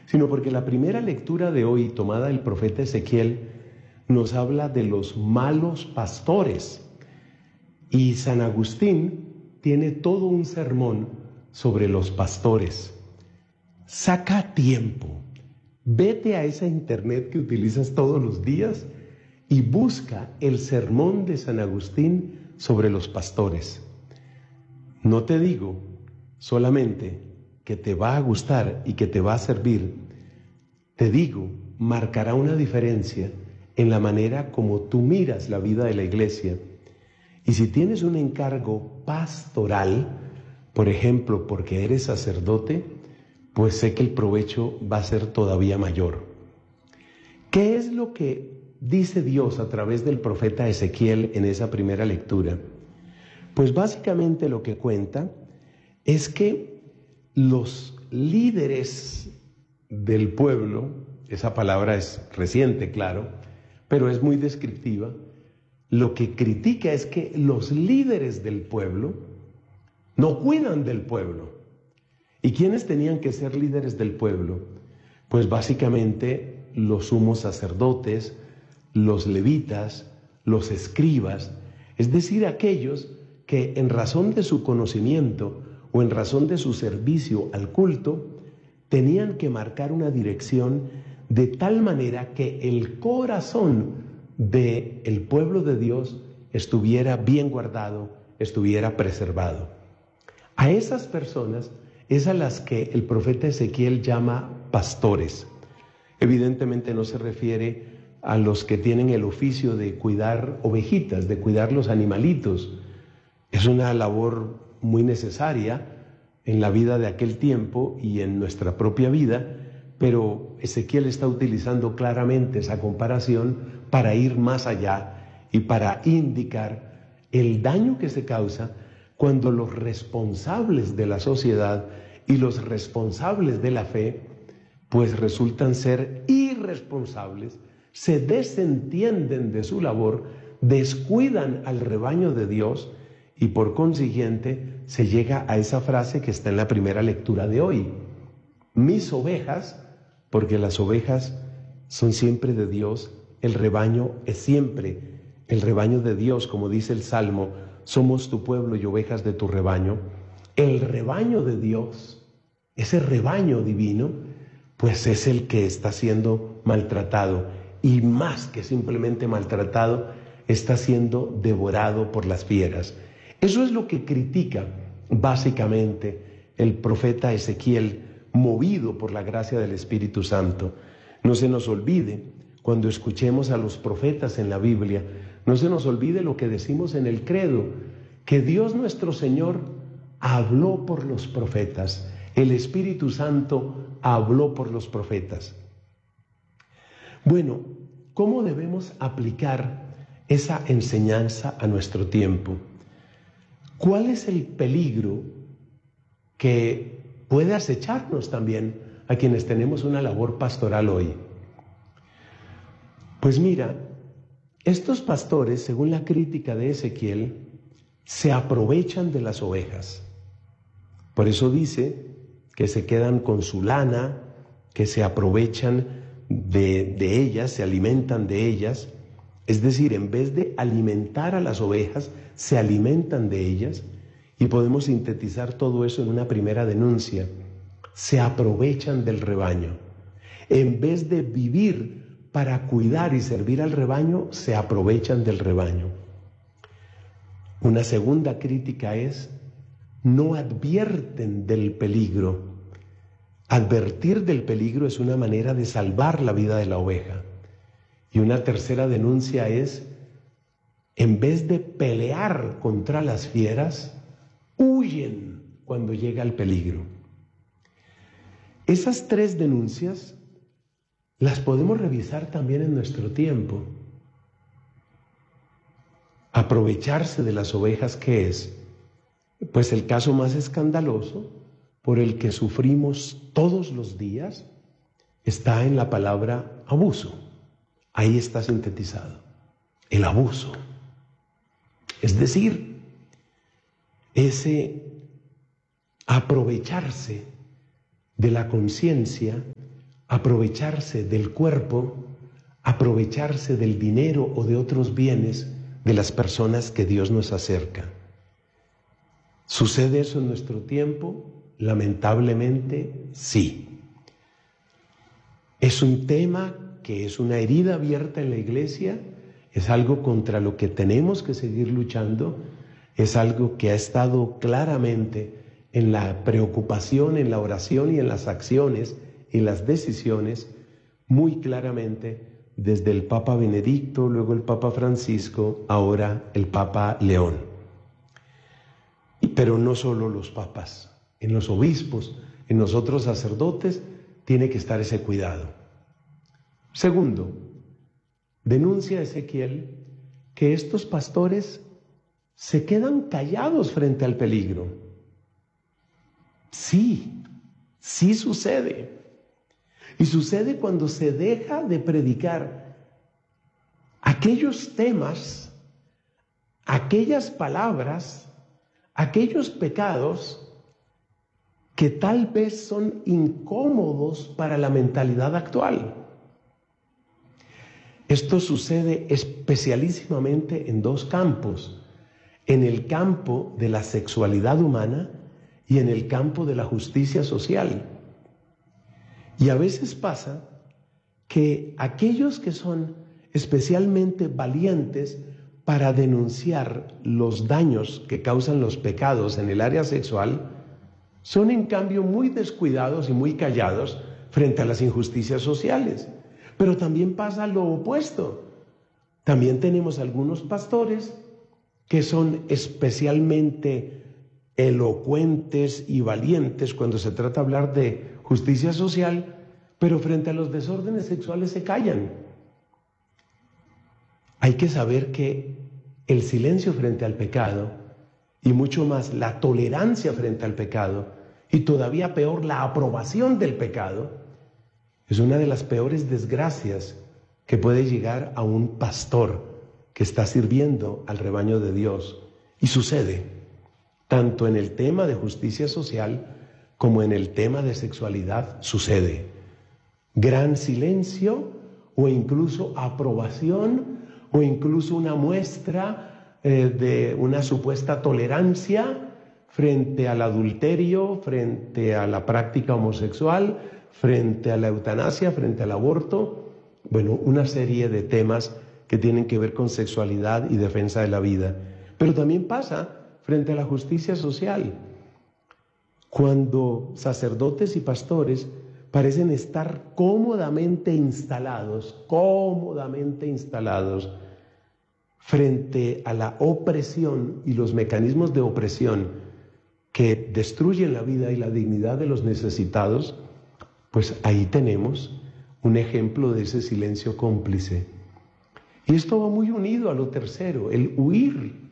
sino porque la primera lectura de hoy, tomada del profeta Ezequiel, nos habla de los malos pastores. Y San Agustín tiene todo un sermón sobre los pastores. Saca tiempo, vete a esa internet que utilizas todos los días y busca el sermón de San Agustín sobre los pastores. No te digo solamente que te va a gustar y que te va a servir, te digo, marcará una diferencia en la manera como tú miras la vida de la iglesia. Y si tienes un encargo pastoral, por ejemplo, porque eres sacerdote, pues sé que el provecho va a ser todavía mayor. ¿Qué es lo que dice Dios a través del profeta Ezequiel en esa primera lectura? Pues básicamente lo que cuenta es que los líderes del pueblo, esa palabra es reciente, claro, pero es muy descriptiva, lo que critica es que los líderes del pueblo no cuidan del pueblo. ¿Y quiénes tenían que ser líderes del pueblo? Pues básicamente los sumos sacerdotes, los levitas, los escribas, es decir, aquellos que en razón de su conocimiento o en razón de su servicio al culto, tenían que marcar una dirección de tal manera que el corazón del pueblo de Dios estuviera bien guardado, estuviera preservado. A esas personas es a las que el profeta Ezequiel llama pastores. Evidentemente no se refiere a los que tienen el oficio de cuidar ovejitas, de cuidar los animalitos. Es una labor muy necesaria en la vida de aquel tiempo y en nuestra propia vida, pero Ezequiel está utilizando claramente esa comparación para ir más allá y para indicar el daño que se causa cuando los responsables de la sociedad y los responsables de la fe, pues resultan ser irresponsables, se desentienden de su labor, descuidan al rebaño de Dios y por consiguiente se llega a esa frase que está en la primera lectura de hoy. Mis ovejas, porque las ovejas son siempre de Dios, el rebaño es siempre el rebaño de Dios, como dice el Salmo, somos tu pueblo y ovejas de tu rebaño. El rebaño de Dios, ese rebaño divino, pues es el que está siendo maltratado y más que simplemente maltratado, está siendo devorado por las fieras. Eso es lo que critica básicamente el profeta Ezequiel, movido por la gracia del Espíritu Santo. No se nos olvide, cuando escuchemos a los profetas en la Biblia, no se nos olvide lo que decimos en el credo, que Dios nuestro Señor habló por los profetas, el Espíritu Santo habló por los profetas. Bueno, ¿cómo debemos aplicar esa enseñanza a nuestro tiempo? ¿Cuál es el peligro que puede acecharnos también a quienes tenemos una labor pastoral hoy? Pues mira, estos pastores, según la crítica de Ezequiel, se aprovechan de las ovejas. Por eso dice que se quedan con su lana, que se aprovechan de ellas, se alimentan de ellas. Es decir, en vez de alimentar a las ovejas, se alimentan de ellas. Y podemos sintetizar todo eso en una primera denuncia. Se aprovechan del rebaño. En vez de vivir para cuidar y servir al rebaño, se aprovechan del rebaño. Una segunda crítica es, no advierten del peligro. Advertir del peligro es una manera de salvar la vida de la oveja. Y una tercera denuncia es, en vez de pelear contra las fieras, huyen cuando llega el peligro. Esas tres denuncias las podemos revisar también en nuestro tiempo. Aprovecharse de las ovejas, ¿qué es? Pues el caso más escandaloso por el que sufrimos todos los días está en la palabra abuso. Ahí está sintetizado, el abuso. Es decir, ese aprovecharse de la conciencia aprovecharse del cuerpo, aprovecharse del dinero o de otros bienes de las personas que Dios nos acerca. ¿Sucede eso en nuestro tiempo? Lamentablemente, sí. Es un tema que es una herida abierta en la iglesia, es algo contra lo que tenemos que seguir luchando, es algo que ha estado claramente en la preocupación, en la oración y en las acciones y las decisiones, muy claramente desde el Papa Benedicto, luego el Papa Francisco, ahora el Papa León. Pero no solo los papas, en los obispos, en nosotros sacerdotes, tiene que estar ese cuidado. Segundo, denuncia Ezequiel que estos pastores se quedan callados frente al peligro. Sí sucede. Y sucede cuando se deja de predicar aquellos temas, aquellas palabras, aquellos pecados que tal vez son incómodos para la mentalidad actual. Esto sucede especialísimamente en dos campos: en el campo de la sexualidad humana y en el campo de la justicia social. Y a veces pasa que aquellos que son especialmente valientes para denunciar los daños que causan los pecados en el área sexual son en cambio muy descuidados y muy callados frente a las injusticias sociales. Pero también pasa lo opuesto. También tenemos algunos pastores que son especialmente elocuentes y valientes cuando se trata de hablar de justicia social, pero frente a los desórdenes sexuales se callan. Hay que saber que el silencio frente al pecado, y mucho más la tolerancia frente al pecado, y todavía peor la aprobación del pecado, es una de las peores desgracias que puede llegar a un pastor que está sirviendo al rebaño de Dios. Y sucede tanto en el tema de justicia social como en el tema de sexualidad. Sucede gran silencio o incluso aprobación o incluso una muestra de una supuesta tolerancia frente al adulterio, frente a la práctica homosexual, frente a la eutanasia, frente al aborto. Bueno, una serie de temas que tienen que ver con sexualidad y defensa de la vida. Pero también pasa frente a la justicia social, cuando sacerdotes y pastores parecen estar cómodamente instalados frente a la opresión y los mecanismos de opresión que destruyen la vida y la dignidad de los necesitados. Pues ahí tenemos un ejemplo de ese silencio cómplice. Y esto va muy unido a lo tercero, el huir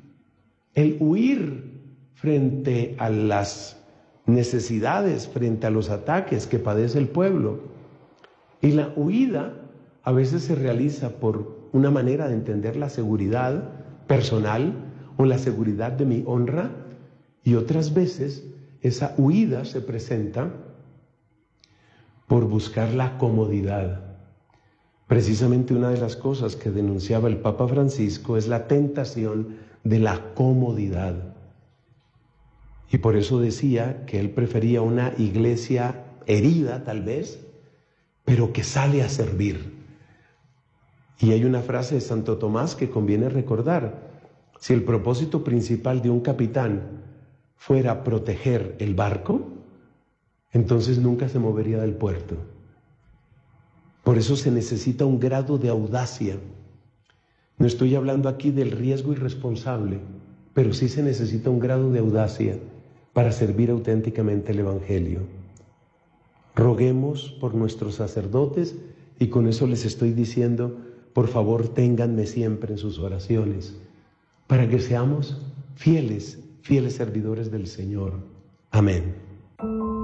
frente a las necesidades, frente a los ataques que padece el pueblo. Y la huida a veces se realiza por una manera de entender la seguridad personal o la seguridad de mi honra, y otras veces esa huida se presenta por buscar la comodidad. Precisamente una de las cosas que denunciaba el Papa Francisco es la tentación de la comodidad. Y por eso decía que él prefería una iglesia herida, tal vez, pero que sale a servir. Y hay una frase de Santo Tomás que conviene recordar: si el propósito principal de un capitán fuera proteger el barco, entonces nunca se movería del puerto. Por eso se necesita un grado de audacia. No estoy hablando aquí del riesgo irresponsable, pero sí se necesita un grado de audacia para servir auténticamente el Evangelio. Roguemos por nuestros sacerdotes, y con eso les estoy diciendo: por favor, ténganme siempre en sus oraciones, para que seamos fieles servidores del Señor. Amén.